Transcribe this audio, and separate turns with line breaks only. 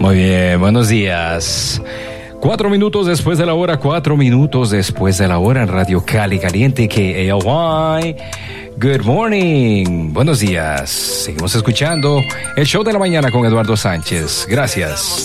Muy bien, buenos días. 4 minutos después de la hora, 4 minutos después de la hora en Radio Cali Caliente, KALY. Good morning. Buenos días. Seguimos escuchando el show de la mañana con Eduardo Sánchez. Gracias.